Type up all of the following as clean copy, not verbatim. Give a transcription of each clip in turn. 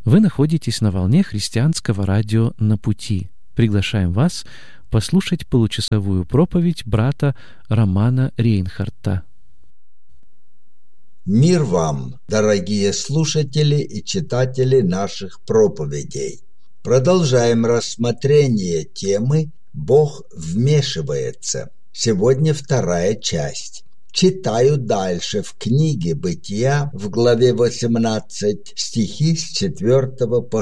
Вы находитесь на волне христианского радио «На пути». Приглашаем вас послушать получасовую проповедь брата Романа Рейнхарта. Мир вам, дорогие слушатели и читатели наших проповедей. Продолжаем рассмотрение темы «Бог вмешивается». Сегодня вторая часть. Читаю дальше в книге «Бытия» в главе 18 стихи с 4 по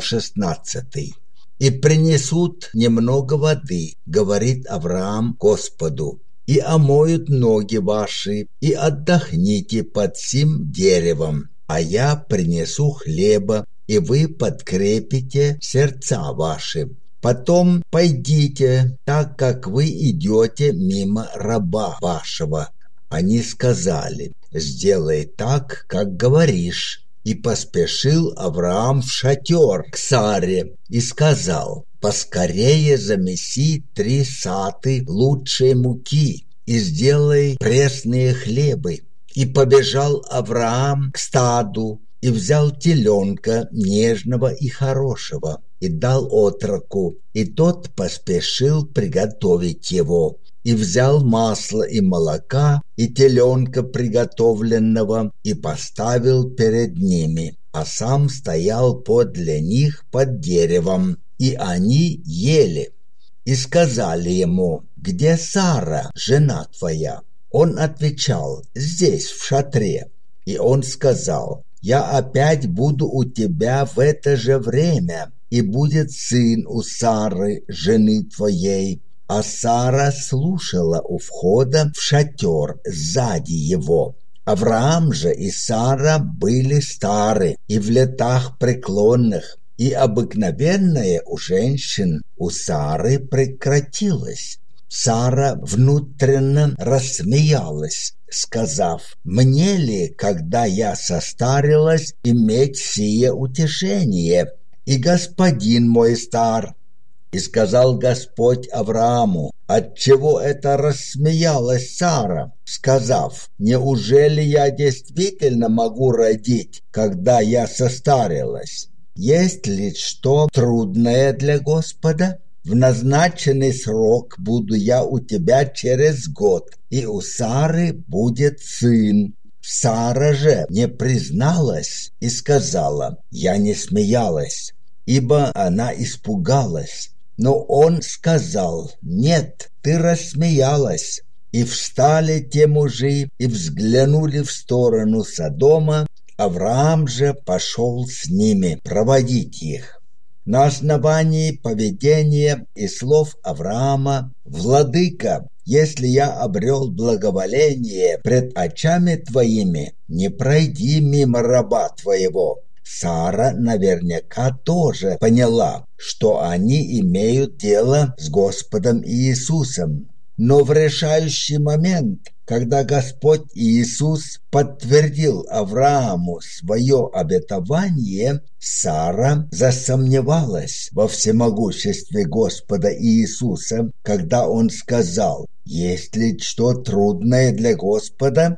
16. «И принесут немного воды, говорит Авраам Господу, и омоют ноги ваши, и отдохните под сим деревом, а я принесу хлеба, и вы подкрепите сердца ваши. Потом пойдите, так как вы идете мимо раба вашего». Они сказали: «Сделай так, как говоришь». И поспешил Авраам в шатер к Саре и сказал: «Поскорее замеси 3 саты лучшей муки и сделай пресные хлебы». И побежал Авраам к стаду и взял теленка нежного и хорошего и дал отроку, и тот поспешил приготовить его. И взял масло и молока, и теленка приготовленного, и поставил перед ними, а сам стоял подле них под деревом, и они ели. И сказали ему: «Где Сара, жена твоя?» Он отвечал: «Здесь, в шатре». И он сказал: «Я опять буду у тебя в это же время, и будет сын у Сары, жены твоей». А Сара слушала у входа в шатер сзади его. Авраам же и Сара были стары и в летах преклонных, и обыкновенное у женщин у Сары прекратилось. Сара внутренно рассмеялась, сказав: «Мне ли, когда я состарилась, иметь сие утешение? И господин мой стар». И сказал Господь Аврааму: «Отчего это рассмеялась Сара, сказав: неужели я действительно могу родить, когда я состарилась? Есть ли что трудное для Господа? В назначенный срок буду я у тебя через год, и у Сары будет сын». Сара же не призналась и сказала: «Я не смеялась», ибо она испугалась. Но он сказал: «Нет, ты рассмеялась». И встали те мужи и взглянули в сторону Содома. Авраам же пошел с ними проводить их. На основании поведения и слов Авраама: «Владыка, если я обрел благоволение пред очами твоими, не пройди мимо раба твоего». Сара наверняка тоже поняла, что они имеют дело с Господом Иисусом. Но в решающий момент, когда Господь Иисус подтвердил Аврааму свое обетование, Сара засомневалась во всемогуществе Господа Иисуса, когда Он сказал: «Есть ли что трудное для Господа?»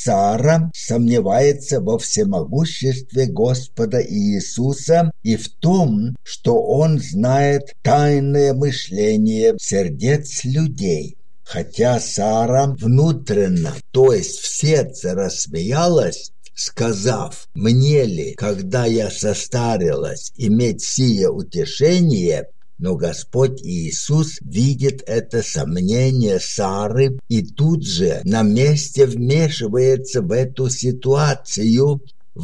Сара сомневается во всемогуществе Господа Иисуса и в том, что Он знает тайное мышление сердец людей. Хотя Сара внутренно, то есть в сердце, рассмеялась, сказав: «Мне ли, когда я состарилась, иметь сие утешение?» Но Господь Иисус видит это сомнение Сары и тут же на месте вмешивается в эту ситуацию,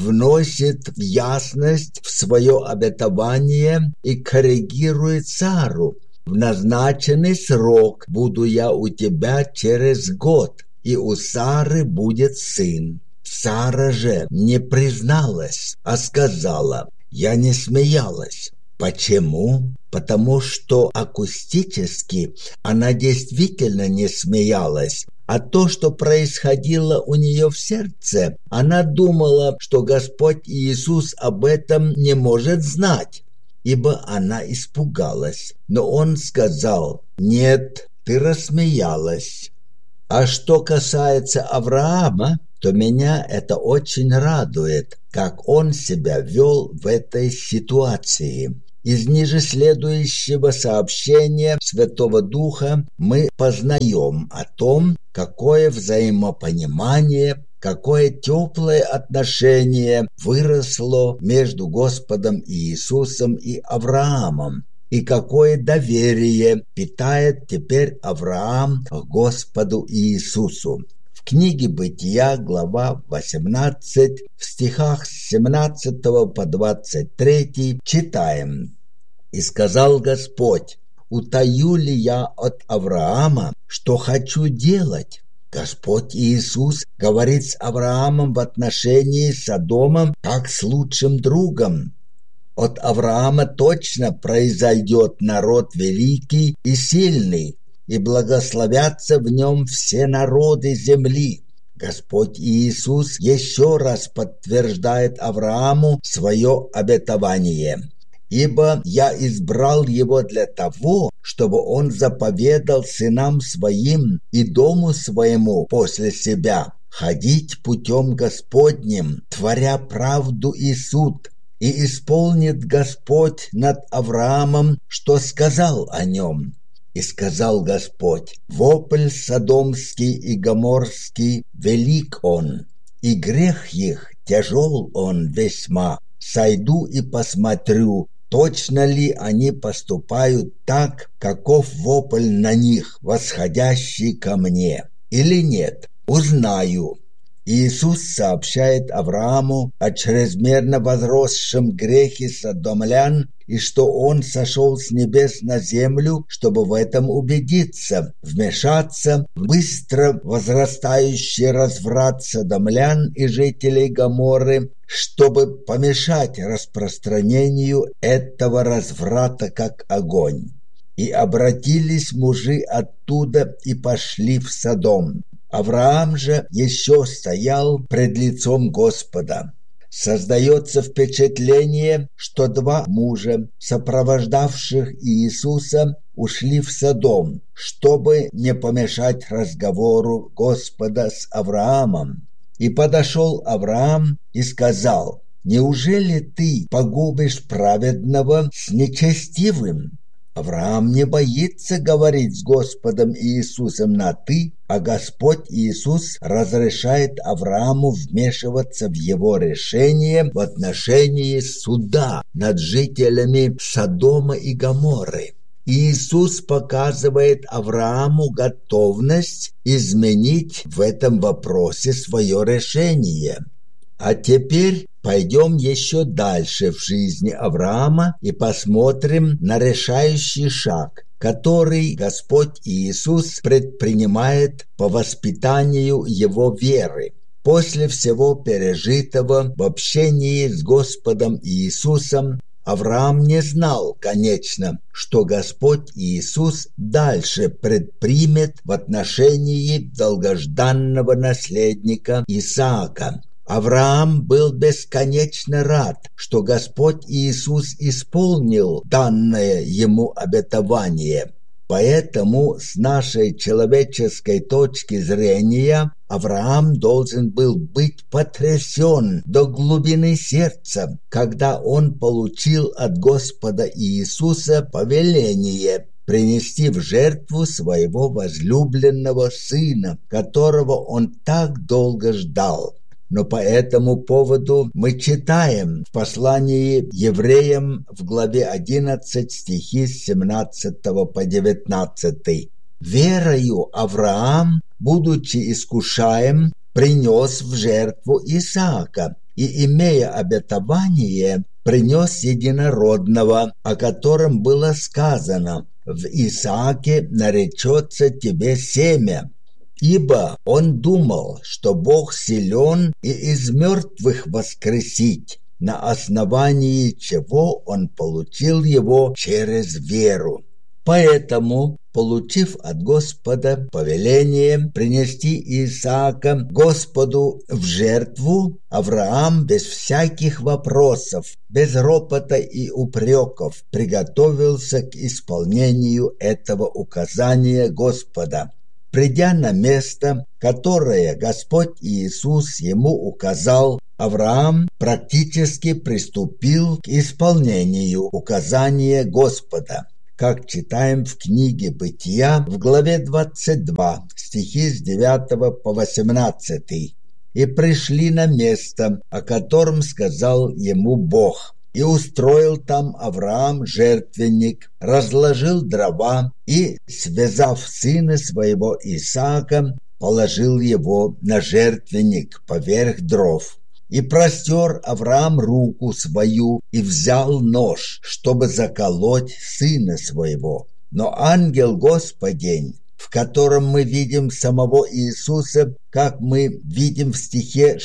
вносит ясность в свое обетование и корректирует Сару. «В назначенный срок буду я у тебя через год, и у Сары будет сын». Сара же не призналась, а сказала: «Я не смеялась». Почему? Потому что акустически она действительно не смеялась, а то, что происходило у нее в сердце, она думала, что Господь Иисус об этом не может знать, ибо она испугалась. Но Он сказал: «Нет, ты рассмеялась». А что касается Авраама, то меня это очень радует, как он себя вел в этой ситуации. Из ниже следующего сообщения Святого Духа мы познаем о том, какое взаимопонимание, какое теплое отношение выросло между Господом Иисусом и Авраамом, и какое доверие питает теперь Авраам к Господу Иисусу. В книге Бытия, глава 18, в стихах с 17 по 23 читаем: «И сказал Господь: утаю ли я от Авраама, что хочу делать?» Господь Иисус говорит с Авраамом в отношении Содома как с лучшим другом. От Авраама точно произойдет народ великий и сильный, и благословятся в нем все народы земли. Господь Иисус еще раз подтверждает Аврааму свое обетование. «Ибо я избрал его для того, чтобы он заповедал сынам своим и дому своему после себя ходить путем Господним, творя правду и суд. И исполнит Господь над Авраамом, что сказал о нем. И сказал Господь: вопль содомский и гоморский велик он, и грех их тяжел он весьма. Сойду и посмотрю, точно ли они поступают так, каков вопль на них, восходящий ко мне, или нет, узнаю». Иисус сообщает Аврааму о чрезмерно возросшем грехе содомлян и что Он сошел с небес на землю, чтобы в этом убедиться, вмешаться в быстро возрастающий разврат содомлян и жителей Гоморры, чтобы помешать распространению этого разврата как огонь. «И обратились мужи оттуда и пошли в Содом. Авраам же еще стоял пред лицом Господа». Создается впечатление, что два мужа, сопровождавших Иисуса, ушли в Содом, чтобы не помешать разговору Господа с Авраамом. «И подошел Авраам и сказал: неужели ты погубишь праведного с нечестивым?» Авраам не боится говорить с Господом Иисусом на «ты», а Господь Иисус разрешает Аврааму вмешиваться в его решение в отношении суда над жителями Содома и Гоморры. Иисус показывает Аврааму готовность изменить в этом вопросе свое решение. А теперь пойдем еще дальше в жизни Авраама и посмотрим на решающий шаг, который Господь Иисус предпринимает по воспитанию его веры. После всего пережитого в общении с Господом Иисусом Авраам не знал, конечно, что Господь Иисус дальше предпримет в отношении долгожданного наследника Исаака. Авраам был бесконечно рад, что Господь Иисус исполнил данное ему обетование. Поэтому с нашей человеческой точки зрения Авраам должен был быть потрясен до глубины сердца, когда он получил от Господа Иисуса повеление принести в жертву своего возлюбленного сына, которого он так долго ждал. Но по этому поводу мы читаем в послании евреям в главе 11 стихи с 17 по 19. «Верою Авраам, будучи искушаем, принес в жертву Исаака, и, имея обетование, принес единородного, о котором было сказано: в Исааке наречется тебе семя. Ибо он думал, что Бог силен и из мертвых воскресить, на основании чего он получил его через веру. Поэтому, получив от Господа повеление принести Исаака Господу в жертву, Авраам без всяких вопросов, без ропота и упреков приготовился к исполнению этого указания Господа. Придя на место, которое Господь Иисус ему указал, Авраам практически приступил к исполнению указания Господа, как читаем в книге «Бытия» в главе 22, стихи с 9 по 18. «И пришли на место, о котором сказал ему Бог. И устроил там Авраам жертвенник, разложил дрова и, связав сына своего Исаака, положил его на жертвенник поверх дров. И простер Авраам руку свою и взял нож, чтобы заколоть сына своего. Но ангел Господень, в котором мы видим самого Иисуса, как мы видим в стихе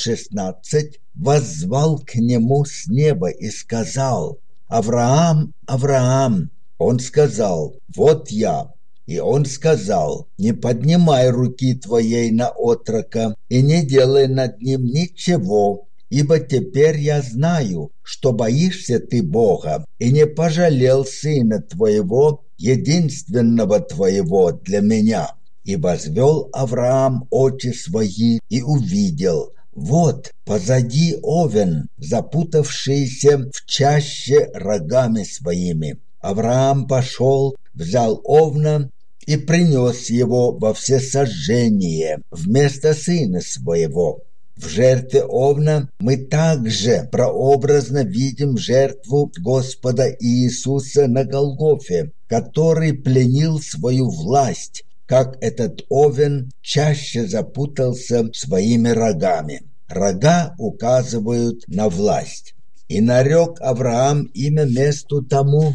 16, воззвал к нему с неба и сказал: «Авраам, Авраам!» Он сказал: «Вот я». И он сказал: «Не поднимай руки твоей на отрока и не делай над ним ничего, ибо теперь я знаю, что боишься ты Бога, и не пожалел сына твоего, единственного твоего для меня». И возвел Авраам очи свои и увидел: вот позади овен, запутавшийся в чаще рогами своими. Авраам пошел, взял овна и принес его во всесожжение вместо сына своего. В жертве овна мы также прообразно видим жертву Господа Иисуса на Голгофе, который пленил свою власть, как этот овен чаще запутался своими рогами. Рога указывают на власть. «И нарек Авраам имя месту тому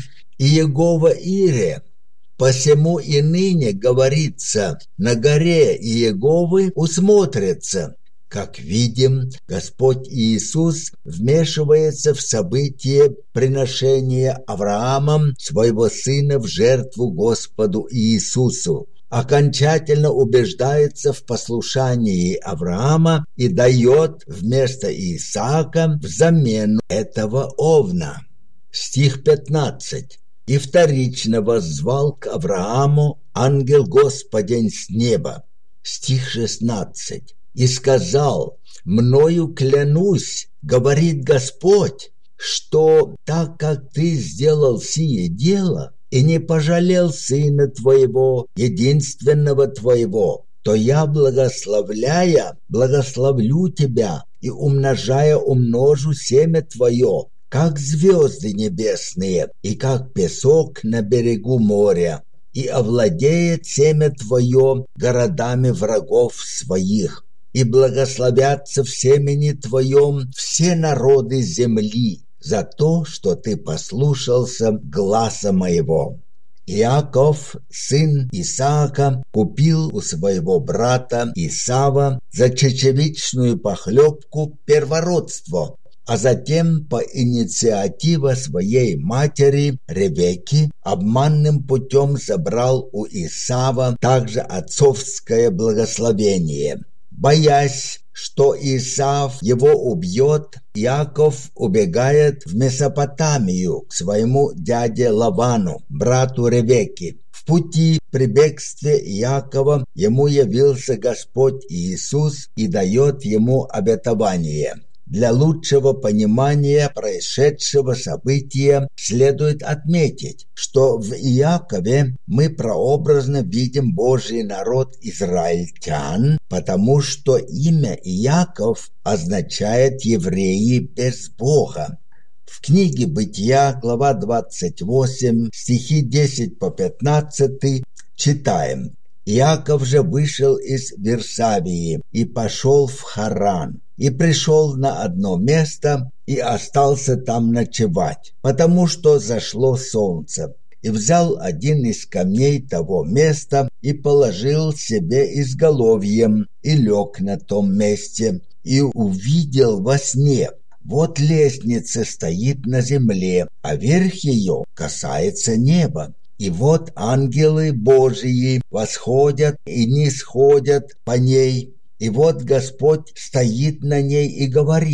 Иегова-Ире. Посему и ныне говорится: на горе Иеговы усмотрится». Как видим, Господь Иисус вмешивается в событие приношения Авраамом своего сына в жертву Господу Иисусу, окончательно убеждается в послушании Авраама и дает вместо Исаака взамен этого овна. Стих 15. «И вторично воззвал к Аврааму ангел Господень с неба». Стих 16. «И сказал: мною клянусь, говорит Господь, что так как ты сделал сие дело и не пожалел сына твоего, единственного твоего, то я, благословляя, благословлю тебя и, умножая, умножу семя твое, как звезды небесные и как песок на берегу моря, и овладеет семя твое городами врагов своих. И благословятся в семени твоем все народы земли за то, что ты послушался гласа моего». Иаков, сын Исаака, купил у своего брата Исава за чечевичную похлебку первородство, а затем по инициативе своей матери Ревекки обманным путем забрал у Исава также отцовское благословение. Боясь, что Исав его убьет, Иаков убегает в Месопотамию к своему дяде Лавану, брату Ревекки. В пути при бегстве Иакова ему явился Господь Иисус и дает ему обетование. Для лучшего понимания происшедшего события следует отметить, что в Иакове мы прообразно видим Божий народ израильтян, потому что имя Иаков означает «евреи без Бога». В книге «Бытия», глава 28, стихи 10 по 15 читаем: «Иаков же вышел из Вирсавии и пошел в Харан, и пришел на одно место и остался там ночевать, потому что зашло солнце. И взял один из камней того места и положил себе изголовьем и лег на том месте, и увидел во сне: вот лестница стоит на земле, а верх ее касается неба. И вот ангелы Божии восходят и нисходят по ней. И вот Господь стоит на ней и говорит: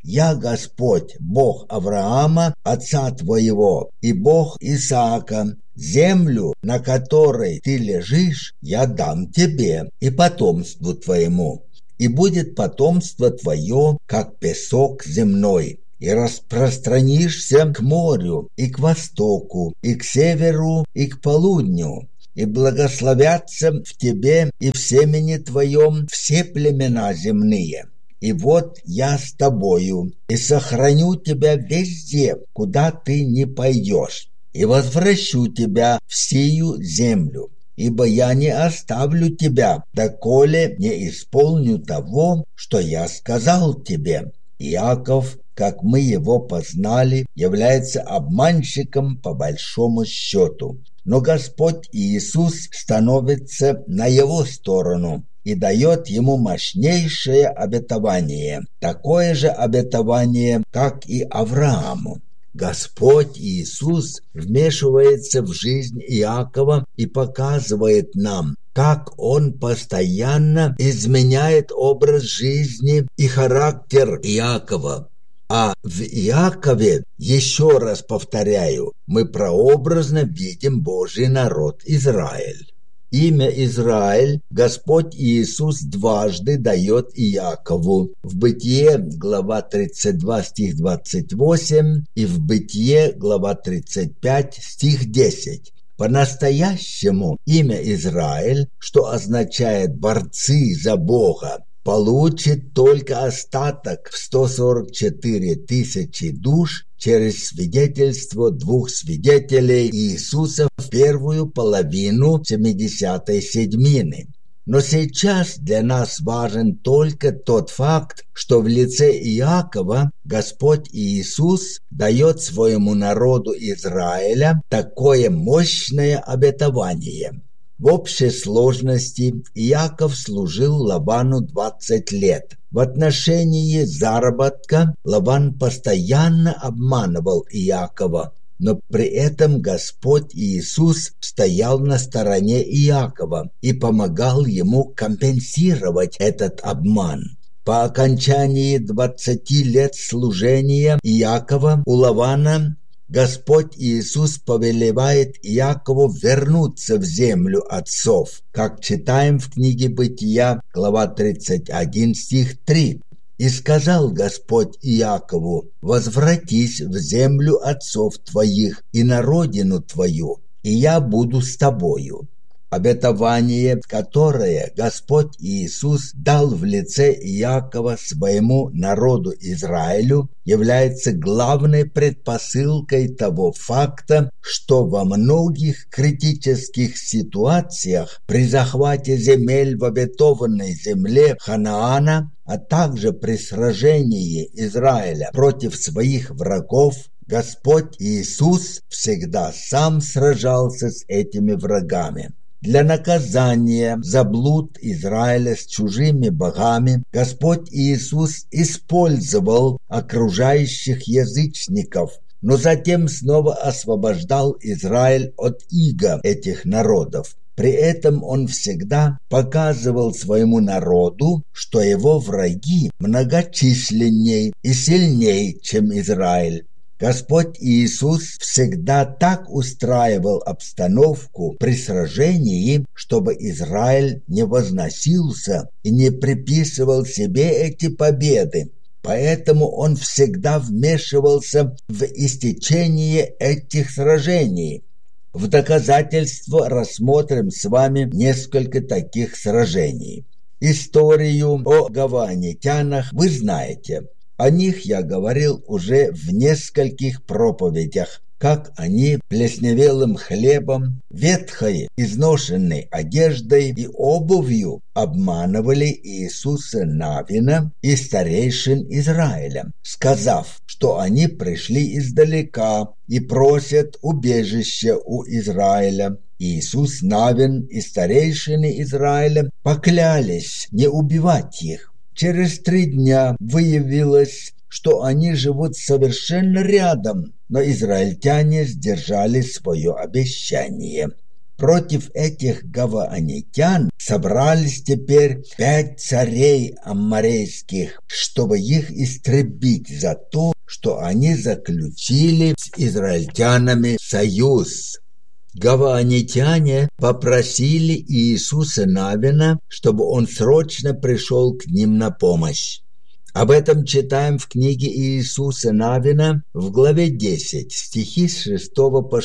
«Я Господь, Бог Авраама, отца твоего, и Бог Исаака. Землю, на которой ты лежишь, я дам тебе и потомству твоему, и будет потомство твое, как песок земной». И распространишься к морю, и к востоку, и к северу, и к полудню, и благословятся в тебе и в семени твоем все племена земные. И вот я с тобою, и сохраню тебя везде, куда ты не пойдешь, и возвращу тебя в сию землю. Ибо я не оставлю тебя, доколе не исполню того, что я сказал тебе. Иаков, как мы его познали, является обманщиком по большому счету. Но Господь Иисус становится на его сторону и дает ему мощнейшее обетование, такое же обетование, как и Аврааму. Господь Иисус вмешивается в жизнь Иакова и показывает нам, как он постоянно изменяет образ жизни и характер Иакова. А в Иакове, еще раз повторяю, мы прообразно видим Божий народ Израиль. Имя Израиль Господь Иисус дважды дает Иакову. В Бытие, глава 32, стих 28, и в Бытие, глава 35, стих 10. По-настоящему имя Израиль, что означает «борцы за Бога», получит только остаток в 144 тысячи душ через свидетельство двух свидетелей Иисуса в первую половину 70-й седьмины. Но сейчас для нас важен только тот факт, что в лице Иакова Господь Иисус дает своему народу Израиля такое мощное обетование. В общей сложности Иаков служил Лавану 20 лет. В отношении заработка Лаван постоянно обманывал Иакова, но при этом Господь Иисус стоял на стороне Иакова и помогал ему компенсировать этот обман. По окончании 20 лет служения Иакова у Лавана Господь Иисус повелевает Иакову вернуться в землю отцов, как читаем в книге Бытия, глава 31, стих 3. «И сказал Господь Иакову: возвратись в землю отцов твоих и на родину твою, и я буду с тобою». Обетование, которое Господь Иисус дал в лице Иакова своему народу Израилю, является главной предпосылкой того факта, что во многих критических ситуациях при захвате земель в обетованной земле Ханаана, а также при сражении Израиля против своих врагов, Господь Иисус всегда сам сражался с этими врагами. Для наказания за блуд Израиля с чужими богами Господь Иисус использовал окружающих язычников, но затем снова освобождал Израиль от ига этих народов. При этом он всегда показывал своему народу, что его враги многочисленней и сильней, чем Израиль. Господь Иисус всегда так устраивал обстановку при сражении, чтобы Израиль не возносился и не приписывал себе эти победы. Поэтому он всегда вмешивался в истечение этих сражений. В доказательство рассмотрим с вами несколько таких сражений. Историю о гаванитянах вы знаете. О них я говорил уже в нескольких проповедях, как они плесневелым хлебом, ветхой изношенной одеждой и обувью обманывали Иисуса Навина и старейшин Израиля, сказав, что они пришли издалека и просят убежища у Израиля. Иисус Навин и старейшины Израиля поклялись не убивать их. Через 3 дня выявилось, что они живут совершенно рядом, но израильтяне сдержали свое обещание. Против этих гаваонитян собрались теперь 5 царей амморейских, чтобы их истребить за то, что они заключили с израильтянами союз. Гаваонитяне попросили Иисуса Навина, чтобы он срочно пришел к ним на помощь. Об этом читаем в книге Иисуса Навина в главе 10, стихи с 6 по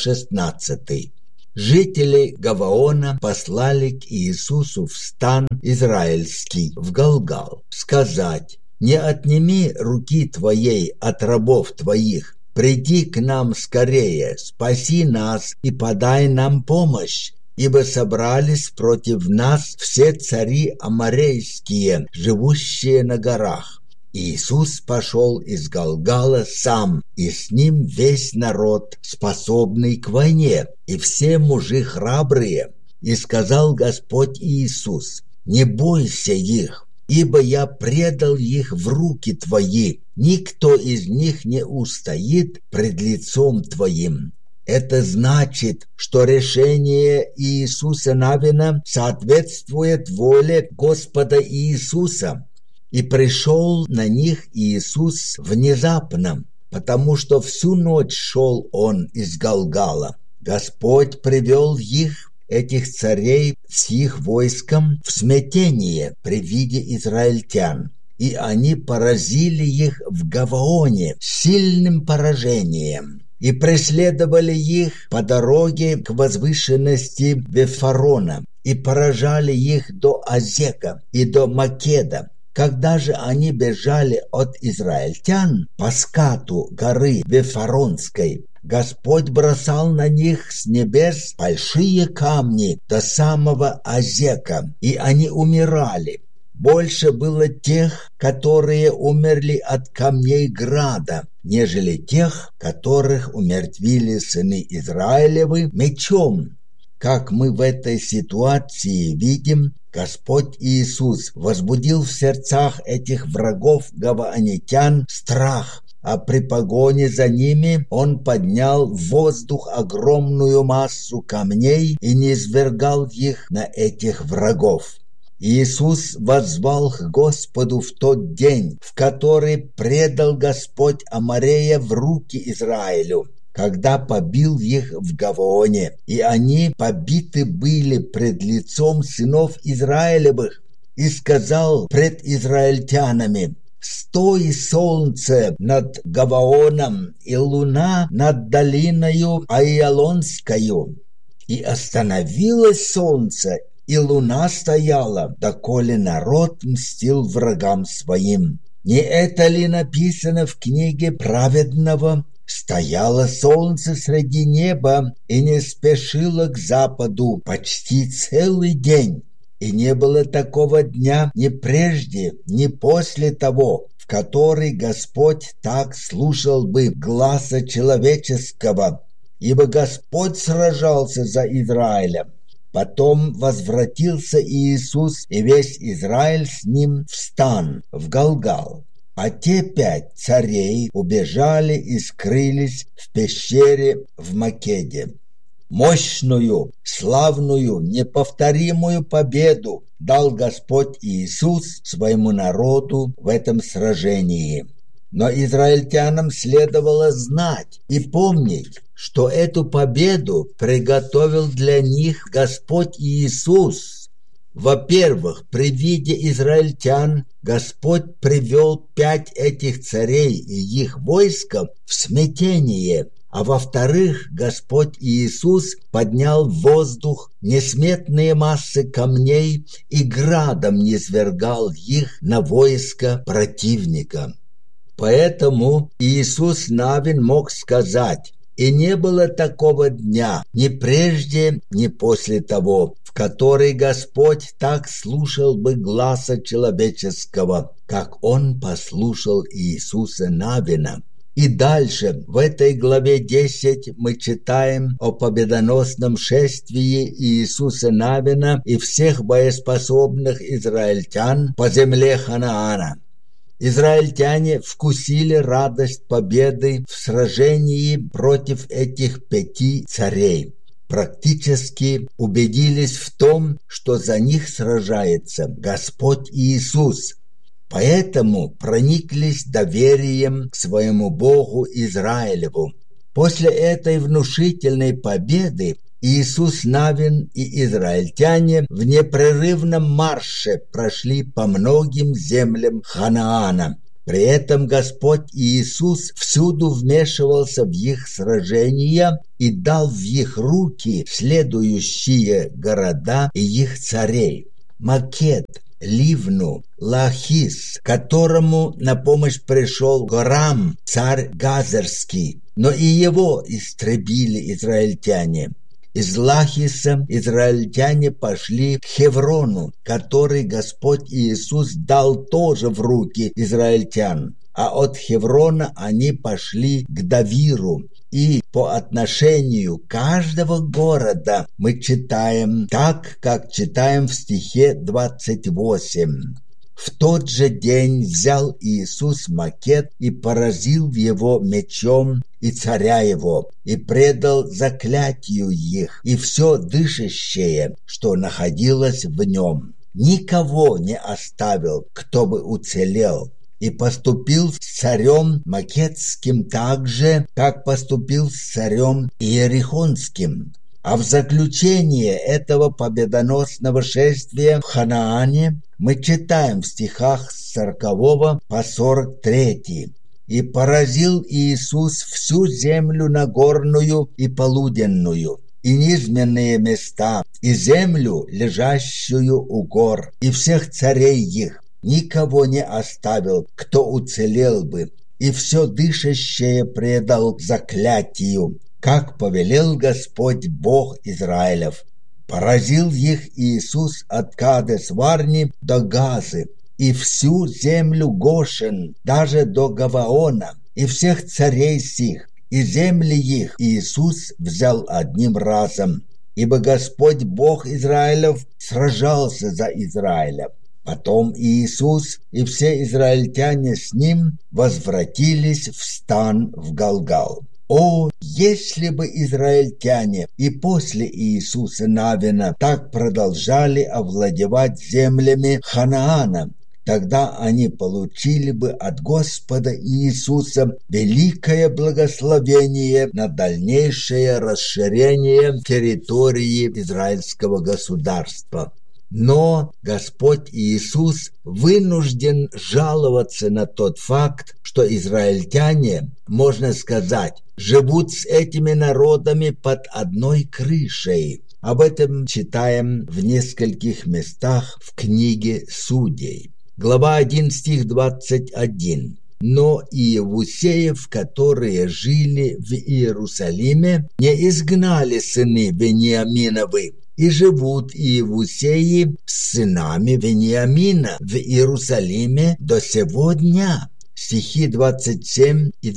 16. Жители Гаваона послали к Иисусу в стан израильский, в Галгал, сказать: «Не отними руки твоей от рабов твоих, приди к нам скорее, спаси нас и подай нам помощь, ибо собрались против нас все цари аморейские, живущие на горах». Иисус пошел из Галгала сам, и с ним весь народ, способный к войне, и все мужи храбрые. И сказал Господь Иисус: «Не бойся их, ибо я предал их в руки твои, никто из них не устоит пред лицом твоим». Это значит, что решение Иисуса Навина соответствует воле Господа Иисуса. И пришел на них Иисус внезапно, потому что всю ночь шел он из Галгала. Господь привел их, этих царей, с их войском в смятение при виде израильтян. И они поразили их в Гаваоне сильным поражением. И преследовали их по дороге к возвышенности Вефарона, и поражали их до Азека и до Македа. Когда же они бежали от израильтян по скату горы Вефаронской, Господь бросал на них с небес большие камни до самого Азека, и они умирали. Больше было тех, которые умерли от камней града, нежели тех, которых умертвили сыны Израилевы мечом. Как мы в этой ситуации видим, Господь Иисус возбудил в сердцах этих врагов гаваонитян страх, а при погоне за ними Он поднял в воздух огромную массу камней и низвергал их на этих врагов. Иисус воззвал к Господу в тот день, в который предал Господь Аморея в руки Израилю, когда побил их в Гаваоне, и они побиты были пред лицом сынов Израилевых, и сказал пред израильтянами: «Стой, солнце, над Гаваоном, и луна над долиною Аиалонскою». И остановилось солнце, и луна стояла, доколе народ мстил врагам своим. Не это ли написано в книге праведного? Стояло солнце среди неба и не спешило к западу почти целый день. И не было такого дня ни прежде, ни после того, в который Господь так слушал бы гласа человеческого, ибо Господь сражался за Израиля. Потом возвратился Иисус и весь Израиль с ним в стан, в Галгал. А те 5 царей убежали и скрылись в пещере в Македе. Мощную, славную, неповторимую победу дал Господь Иисус своему народу в этом сражении. Но израильтянам следовало знать и помнить, что эту победу приготовил для них Господь Иисус. Во-первых, при виде израильтян Господь привел 5 этих царей и их войска в смятение, а во-вторых, Господь Иисус поднял в воздух несметные массы камней и градом низвергал их на войско противника. Поэтому Иисус Навин мог сказать: «И не было такого дня, ни прежде, ни после того, в который Господь так слушал бы гласа человеческого, как Он послушал Иисуса Навина». И дальше, в этой главе 10, мы читаем о победоносном шествии Иисуса Навина и всех боеспособных израильтян по земле Ханаана. Израильтяне вкусили радость победы в сражении против этих 5 царей. практически убедились в том, что за них сражается Господь Иисус. Поэтому прониклись доверием к своему Богу Израилеву. После этой внушительной победы Иисус Навин и израильтяне в непрерывном марше прошли по многим землям Ханаана. При этом Господь Иисус всюду вмешивался в их сражения и дал в их руки следующие города и их царей: Макед, Ливну, Лахис, которому на помощь пришел Горам, царь Газерский, но и его истребили израильтяне. Из Лахиса израильтяне пошли к Хеврону, который Господь Иисус дал тоже в руки израильтян. А от Хеврона они пошли к Давиру. И по отношению каждого города мы читаем так, как читаем в стихе 28. В тот же день взял Иисус Макед и поразил его мечом и царя его, и предал заклятию их, и все дышащее, что находилось в нем. Никого не оставил, кто бы уцелел, и поступил с царем Македским так же, как поступил с царем Иерихонским. А в заключение этого победоносного шествия в Ханаане мы читаем в стихах с 40 по 43. «И поразил Иисус всю землю нагорную и полуденную, и низменные места, и землю, лежащую у гор, и всех царей их. Никого не оставил, кто уцелел бы, и все дышащее предал заклятию, как повелел Господь Бог Израилев. Поразил их Иисус от Кадес-Варни до Газы, и всю землю Гошен, даже до Гаваона, и всех царей сих, и земли их Иисус взял одним разом, ибо Господь Бог Израилев сражался за Израиля. Потом Иисус и все израильтяне с ним возвратились в стан в Галгал. О, если бы израильтяне и после Иисуса Навина так продолжали овладевать землями Ханаана, тогда они получили бы от Господа Иисуса великое благословение на дальнейшее расширение территории израильского государства. Но Господь Иисус вынужден жаловаться на тот факт, что израильтяне, можно сказать, живут с этими народами под одной крышей. Об этом читаем в нескольких местах в книге Судей. Глава 1, стих 21. «Но иевусеев, которые жили в Иерусалиме, не изгнали сыны Вениаминовы, и живут иевусеи с сынами Вениамина в Иерусалиме до сего дня». Стихи 27 и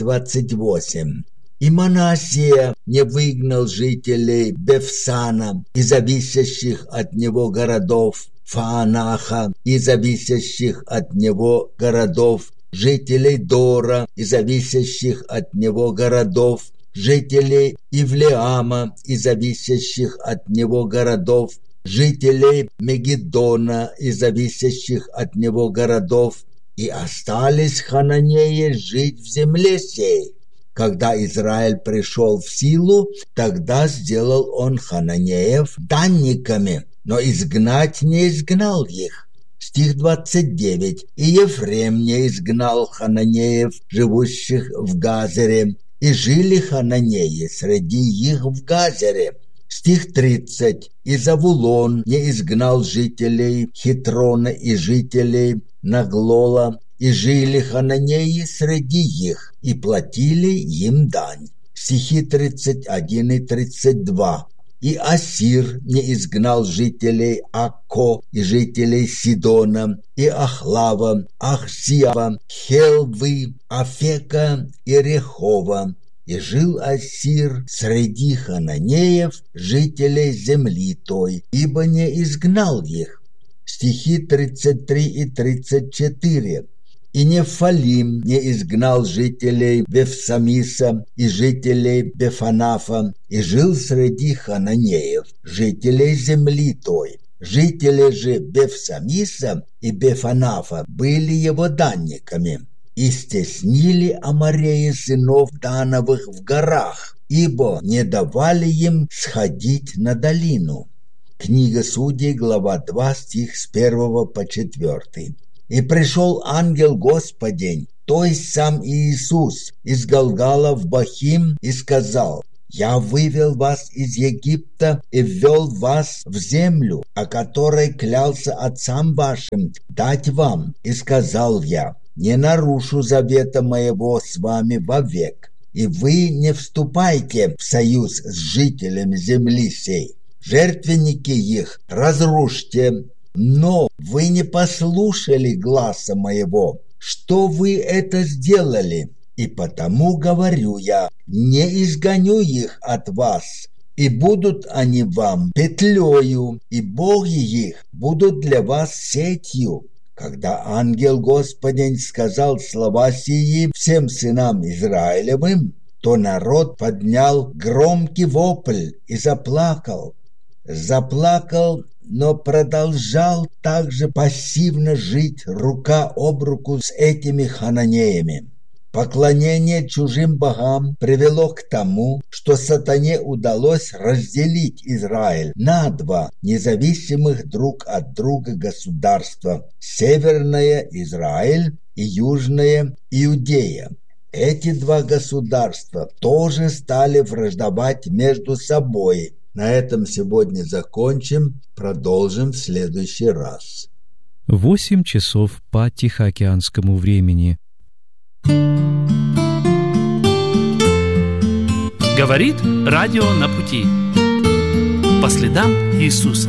28. «И Манассия не выгнал жителей Бефсана и зависящих от него городов, Фаанаха и зависящих от него городов, жителей Дора и зависящих от него городов, жителей Ивлеама и зависящих от него городов, жителей Мегиддона и зависящих от него городов, и остались хананеи жить в земле сей. Когда Израиль пришел в силу, тогда сделал он хананеев данниками, но изгнать не изгнал их». Стих 29. «И Ефрем не изгнал хананеев, живущих в Газере, и жили хананеи среди их в Газере». Стих 30. «И Завулон не изгнал жителей Хитрона и жителей Наглола, и жили хананеи среди их, и платили им дань». Стихи 31 и 32. «И Ассир не изгнал жителей Акко и жителей Сидона, и Ахлава, Ахсиава, Хелвы, Афека и Рехова. И жил Ассир среди хананеев, жителей земли той, ибо не изгнал их». Стихи 33 и 34. И Нефалим не изгнал жителей Вефсамиса и жителей Бефанафа, и жил среди хананеев, жителей земли той. Жители же Бефсамиса и Бефанафа были его данниками. И стеснили амореи сынов Дановых в горах, ибо не давали им сходить на долину. Книга Судей, глава 2, стих с 1 по 4. «И пришел ангел Господень, то есть сам Иисус, из Галгала в Бахим, и сказал: «Я вывел вас из Египта и ввел вас в землю, о которой клялся отцам вашим дать вам. И сказал я: не нарушу завета моего с вами вовек, и вы не вступайте в союз с жителями земли сей. Жертвенники их разрушьте, но вы не послушали гласа моего. Что вы это сделали? И потому говорю я: не изгоню их от вас, и будут они вам петлею, и боги их будут для вас сетью». Когда ангел Господень сказал слова сии всем сынам Израилевым, то народ поднял громкий вопль и заплакал. Заплакал, но продолжал также пассивно жить рука об руку с этими хананеями. Поклонение чужим богам привело к тому, что сатане удалось разделить Израиль на два независимых друг от друга государства: Северное Израиль и Южное Иудея. Эти два государства тоже стали враждовать между собой. На этом сегодня закончим, продолжим в следующий раз. 8 часов по Тихоокеанскому времени. Говорит радио на пути. По следам Иисуса.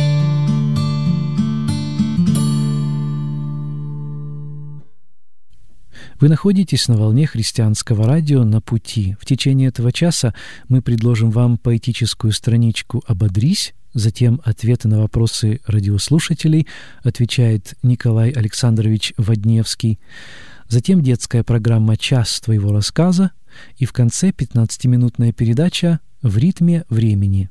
Вы находитесь на волне христианского радио «На пути». В течение этого часа мы предложим вам поэтическую страничку «Ободрись», затем ответы на вопросы радиослушателей, отвечает Николай Александрович Водневский, затем детская программа «Час твоего рассказа» и в конце 15-минутная передача «В ритме времени».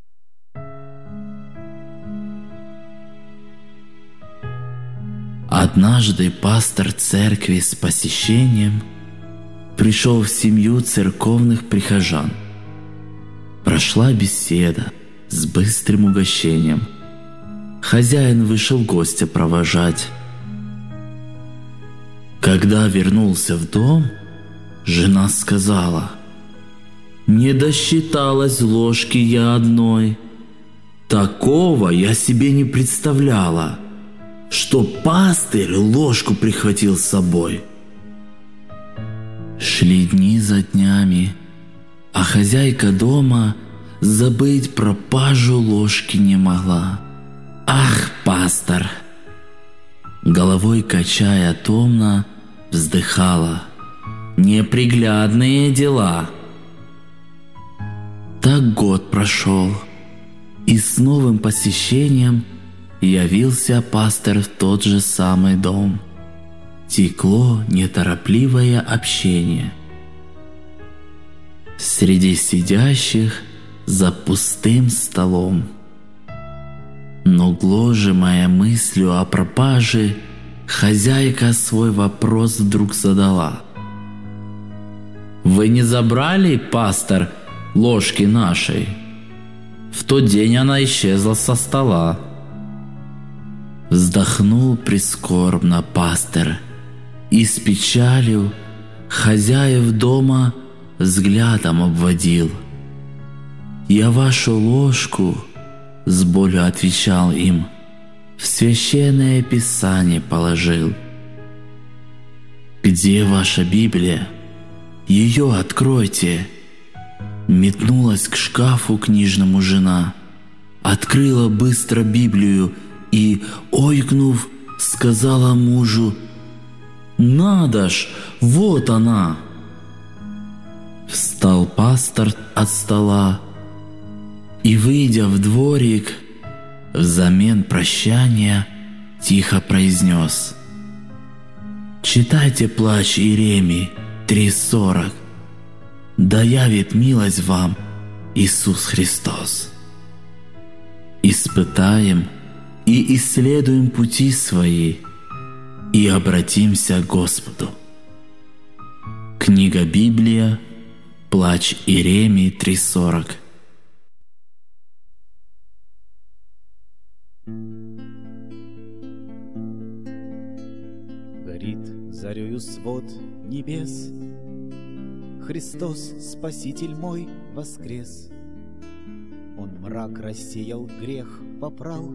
Однажды пастор церкви с посещением пришел в семью церковных прихожан. Прошла беседа с быстрым угощением. Хозяин вышел гостя провожать. Когда вернулся в дом, жена сказала: «Не досчиталась ложки я одной. Такого я себе не представляла, что пастырь ложку прихватил с собой». Шли дни за днями, а хозяйка дома забыть пропажу ложки не могла. «Ах, пастор!» Головой качая томно, вздыхала: «Неприглядные дела». Так год прошел, и с новым посещением явился пастор в тот же самый дом. Текло неторопливое общение. Среди сидящих за пустым столом. Но гложемая мыслью о пропаже, хозяйка свой вопрос вдруг задала: «Вы не забрали, пастор, ложки нашей? В тот день она исчезла со стола». Вздохнул прискорбно пастор и с печалью хозяев дома взглядом обводил. «Я вашу ложку, — с болью отвечал им, — в священное писание положил». «Где ваша Библия? Ее откройте!» Метнулась к шкафу книжному жена, открыла быстро Библию и, ойкнув, сказала мужу: «Надо ж, вот она!» Встал пастор от стола и, выйдя в дворик, взамен прощания тихо произнес: Читайте плач Иеремии 3:40. Да явит милость вам Иисус Христос. Испытаем и исследуем пути свои, и обратимся к Господу. Книга Библия, плач Иеремии 3:40. Горит зарею свод небес, Христос, Спаситель мой, воскрес. Он мрак рассеял, грех попрал,